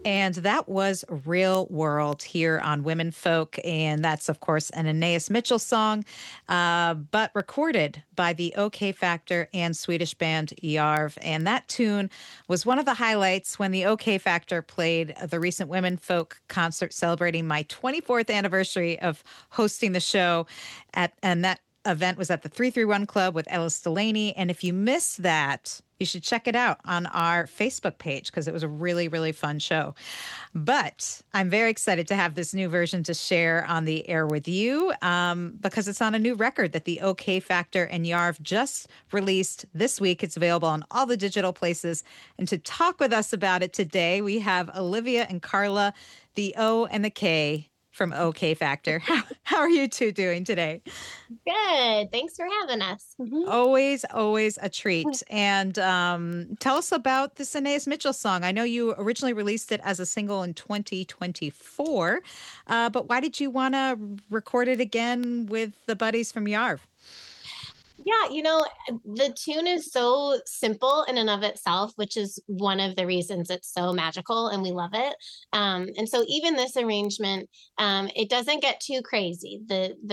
And that was Real World here on Women Folk. And that's, of course, an Anais Mitchell song, but recorded by the OK Factor and Swedish band Jarv. And that tune was one of the highlights when the OK Factor played the recent Women Folk concert celebrating my 24th anniversary of hosting the show. And that event was at the 331 Club with Ellis Delaney. And if you missed that, you should check it out on our Facebook page because it was a really, really fun show. But I'm very excited to have this new version to share on the air with you because it's on a new record that the OK Factor and Jarv just released this week. It's available on all the digital places. And to talk with us about it today, we have Olivia and Carla, the O and the K from OK Factor. How are you two doing today? Good. Thanks for having us. Always, always a treat. And tell us about this Anais Mitchell song. I know you originally released it as a single in 2024, but why did you want to record it again with the buddies from Jarv? Yeah, the tune is so simple in and of itself, which is one of the reasons it's so magical and we love it. And so even this arrangement, it doesn't get too crazy.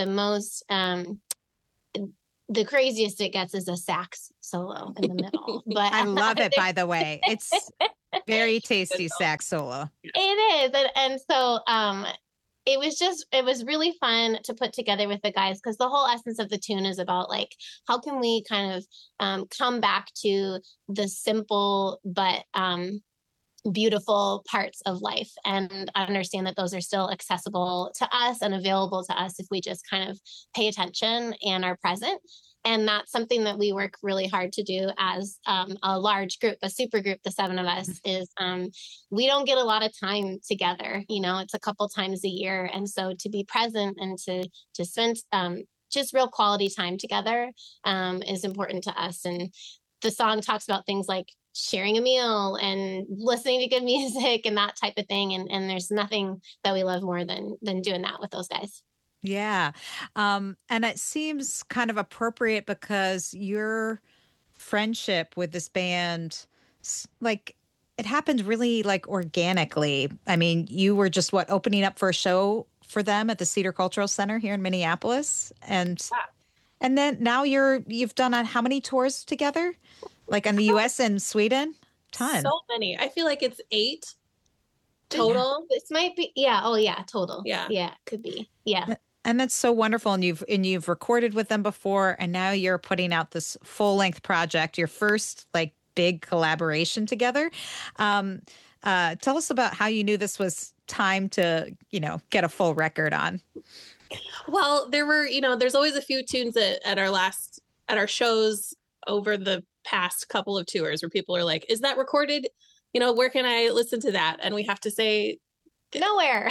The craziest it gets is a sax solo in the middle. But I love it, by the way. It's very tasty sax solo. It is. And so it was really fun to put together with the guys because the whole essence of the tune is about like how can we kind of come back to the simple but beautiful parts of life and understand that those are still accessible to us and available to us if we just kind of pay attention and are present. And that's something that we work really hard to do as a large group, a super group, the seven of us, is we don't get a lot of time together. It's a couple times a year. And so to be present and to spend just real quality time together is important to us. And the song talks about things like sharing a meal and listening to good music and that type of thing. And there's nothing that we love more than doing that with those guys. Yeah. And it seems kind of appropriate because your friendship with this band, like, it happened really like organically. I mean, you were just opening up for a show for them at the Cedar Cultural Center here in Minneapolis. And then now you've done how many tours together? Like in the US and Sweden? Ton. So many. I feel like it's 8 total. This might be, yeah. Oh yeah, total. Yeah, could be. Yeah. And that's so wonderful. And you've recorded with them before, and now you're putting out this full length project, your first like big collaboration together. Tell us about how you knew this was time to, get a full record on. Well, there's always a few tunes at our shows over the past couple of tours where people are like, is that recorded? Where can I listen to that? And we have to say nowhere.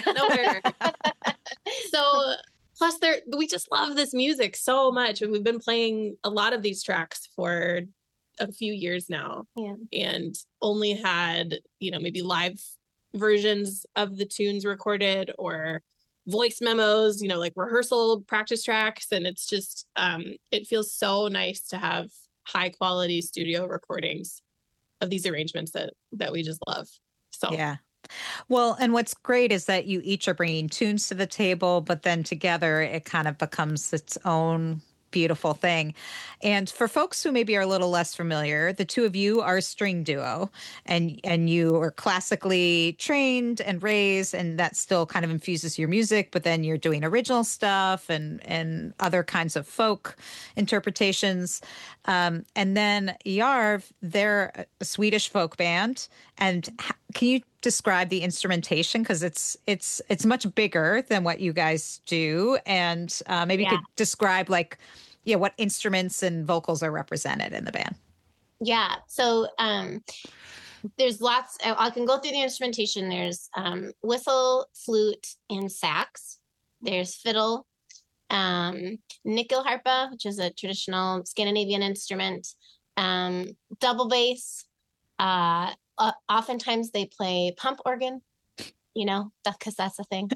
So plus we just love this music so much. And we've been playing a lot of these tracks for a few years now. Yeah. And only had, maybe live versions of the tunes recorded or voice memos, like rehearsal practice tracks. And it's just, it feels so nice to have high quality studio recordings of these arrangements that we just love. So yeah. Well, and what's great is that you each are bringing tunes to the table, but then together it kind of becomes its own beautiful thing. And for folks who maybe are a little less familiar, the two of you are a string duo, and you are classically trained and raised, and that still kind of infuses your music, but then you're doing original stuff and other kinds of folk interpretations. And then Jarv, they're a Swedish folk band. And can you describe the instrumentation? Because it's much bigger than what you guys do. And maybe you could describe what instruments and vocals are represented in the band. Yeah. So there's lots. I can go through the instrumentation. There's whistle, flute, and sax. There's fiddle, nyckelharpa, which is a traditional Scandinavian instrument, double bass. Oftentimes they play pump organ, because that's a thing.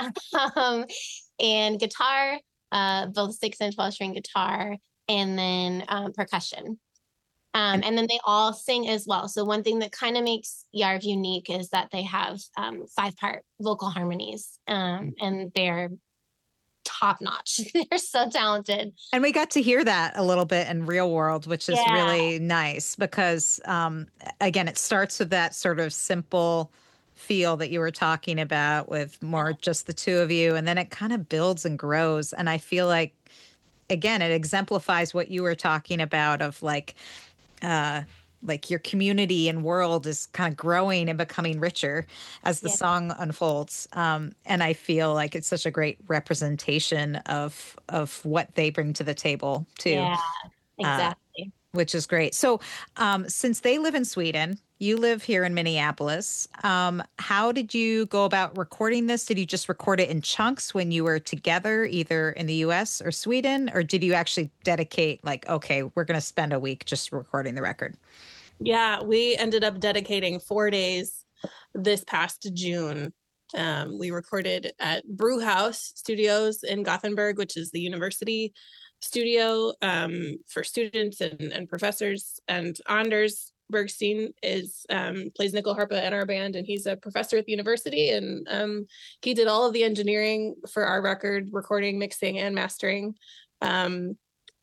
And guitar, both 6 and 12 string guitar, and then percussion. And then they all sing as well. So one thing that kind of makes Yarv unique is that they have 5-part vocal harmonies, and they're top notch. They're so talented. And we got to hear that a little bit in Real World, which is really nice because, again, it starts with that sort of simple feel that you were talking about with more just the two of you. And then it kind of builds and grows. And I feel again, it exemplifies what you were talking about of like your community and world is kind of growing and becoming richer as the song unfolds. And I feel like it's such a great representation of what they bring to the table too. Yeah, exactly. Which is great. So since they live in Sweden, you live here in Minneapolis. How did you go about recording this? Did you just record it in chunks when you were together, either in the US or Sweden? Or did you actually dedicate like, okay, we're going to spend a week just recording the record? Yeah, we ended up dedicating 4 days this past June. We recorded at Brewhouse Studios in Gothenburg, which is the university studio for students and professors. And Anders Bergstein plays nickel harpa in our band, and he's a professor at the university. And he did all of the engineering for our record, recording, mixing, and mastering. And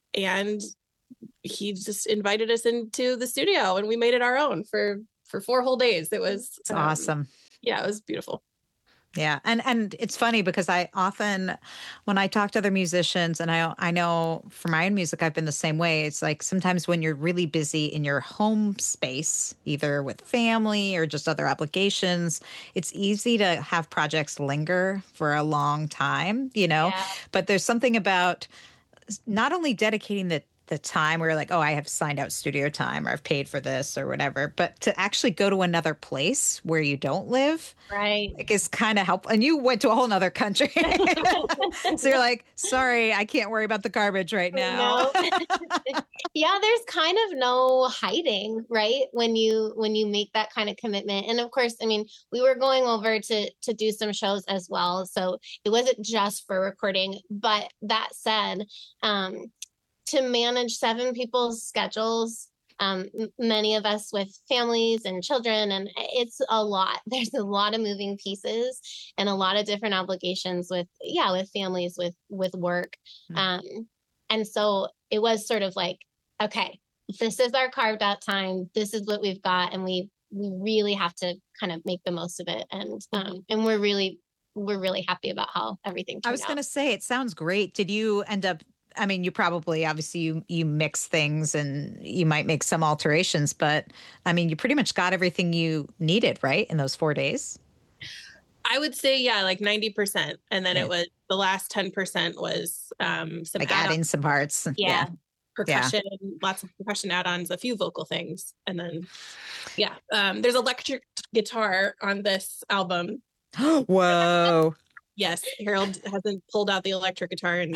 he just invited us into the studio, and we made it our own for 4 whole days. It was awesome. Yeah, it was beautiful. Yeah. And it's funny because I often, when I talk to other musicians, and I know for my own music, I've been the same way. It's like sometimes when you're really busy in your home space, either with family or just other obligations, it's easy to have projects linger for a long time, but there's something about not only dedicating the time where you're like, oh, I have signed out studio time or I've paid for this or whatever, but to actually go to another place where you don't live, right, like, is kind of helpful. And you went to a whole nother country. So you're like, sorry, I can't worry about the garbage right now. Yeah, there's kind of no hiding, right? When you make that kind of commitment. And of course, I mean, we were going over to do some shows as well. So it wasn't just for recording. But that said, to manage 7 people's schedules, many of us with families and children, and it's a lot. There's a lot of moving pieces and a lot of different obligations with families, with work. And so it was sort of like, okay, this is our carved out time. This is what we've got. And we really have to kind of make the most of it. And we're really happy about how everything turned out. I was going to say, it sounds great. Did you end up, I mean, you probably, obviously you mix things and you might make some alterations, but I mean, you pretty much got everything you needed, right? In those 4 days? I would say, yeah, like 90%. And then it was the last 10% was some like adding some parts. Yeah. Percussion, lots of percussion add-ons, a few vocal things. And then, there's electric guitar on this album. Whoa. Yes, Harold hasn't pulled out the electric guitar and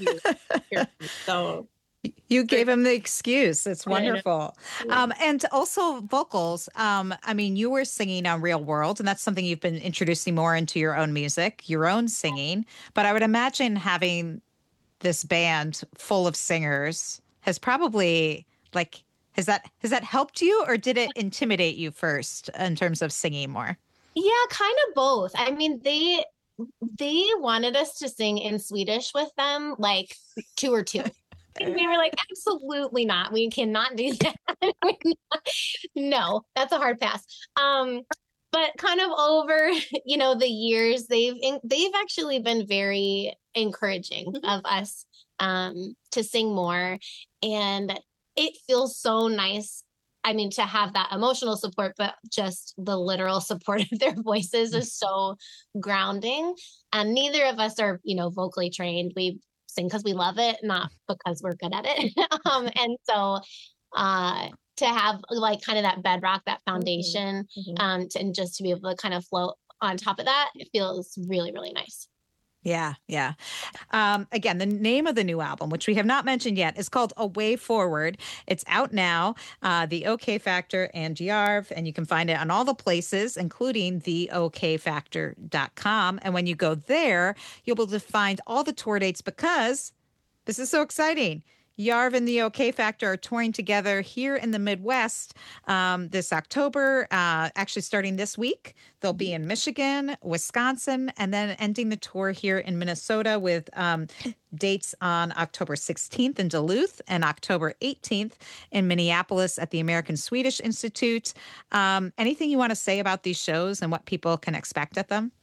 so you gave him the excuse. It's wonderful. And also vocals. I mean, you were singing on Real World, and that's something you've been introducing more into your own music, your own singing. But I would imagine having this band full of singers has probably has that helped you, or did it intimidate you first in terms of singing more? Yeah, kind of both. I mean, they wanted us to sing in Swedish with them, like 2 or 2. And we were like, absolutely not. We cannot do that. No, that's a hard pass. But kind of over, the years, they've actually been very encouraging of us to sing more. And it feels so nice. I mean, to have that emotional support, but just the literal support of their voices is so grounding. And neither of us are, vocally trained. We sing because we love it, not because we're good at it. And so to have like kind of that bedrock, that foundation, and just to be able to kind of float on top of that, it feels really, really nice. Yeah. Yeah. Again, the name of the new album, which we have not mentioned yet, is called A Way Forward. It's out now, The OK Factor and Yarv, and you can find it on all the places, including theokfactor.com. And when you go there, you'll be able to find all the tour dates, because this is so exciting. Yarv and the OK Factor are touring together here in the Midwest this October, actually starting this week. They'll be in Michigan, Wisconsin, and then ending the tour here in Minnesota with dates on October 16th in Duluth and October 18th in Minneapolis at the American Swedish Institute. Anything you want to say about these shows and what people can expect at them?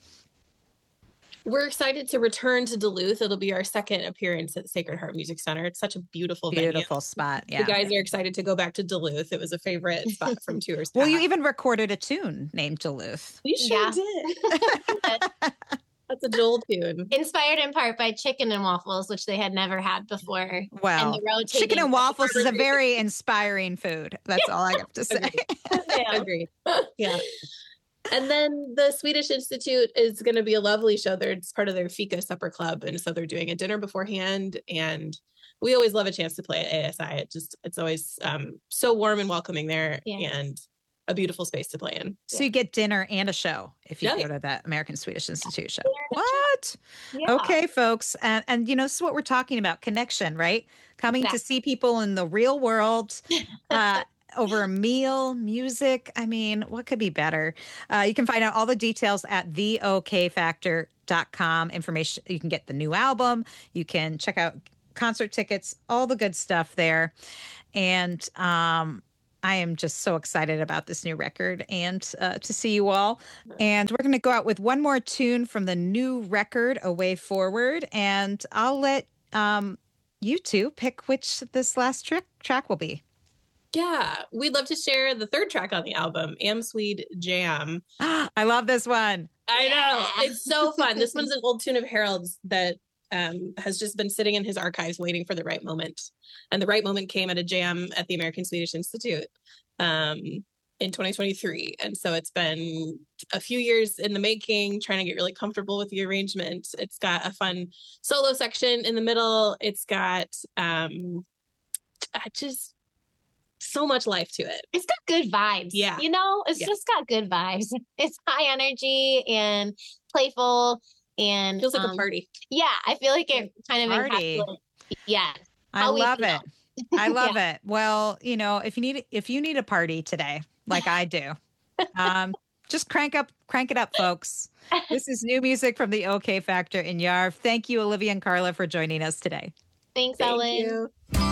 We're excited to return to Duluth. It'll be our second appearance at Sacred Heart Music Center. It's such a beautiful venue. Spot. Yeah. The guys are excited to go back to Duluth. It was a favorite spot from tours. Well, you even recorded a tune named Duluth. We sure did. That's a Joel tune. Inspired in part by chicken and waffles, which they had never had before. Well, chicken and waffles is a very inspiring food. That's all I have to say. Agreed. Yeah. And then the Swedish Institute is going to be a lovely show. It's part of their Fika Supper Club. And so they're doing a dinner beforehand. And we always love a chance to play at ASI. It's always so warm and welcoming there and a beautiful space to play in. So you get dinner and a show if you go to that American Swedish Institute show. What? Yeah. Okay, folks. And this is what we're talking about. Connection, right? Coming to see people in the real world. Over a meal, music. I mean, what could be better? You can find out all the details at theokfactor.com. Information. You can get the new album. You can check out concert tickets, all the good stuff there. And I am just so excited about this new record and to see you all. And we're going to go out with one more tune from the new record, A Way Forward. And I'll let you two pick which this last track will be. Yeah, we'd love to share the third track on the album, Am Swede Jam. I love this one. I know. It's so fun. This one's an old tune of Harold's that has just been sitting in his archives waiting for the right moment. And the right moment came at a jam at the American Swedish Institute in 2023. And so it's been a few years in the making, trying to get really comfortable with the arrangement. It's got a fun solo section in the middle. It's got just so much life to it. It's got good vibes. Yeah. It's just got good vibes. It's high energy and playful and feels like a party. Yeah. I feel like it kind of encapsulates. Yeah. I love it. I love it. Well, if you need a party today, like I do, just crank it up, folks. This is new music from the OK Factor in Yarv. Thank you, Olivia and Carla, for joining us today. Thanks, Ellen. Thank you.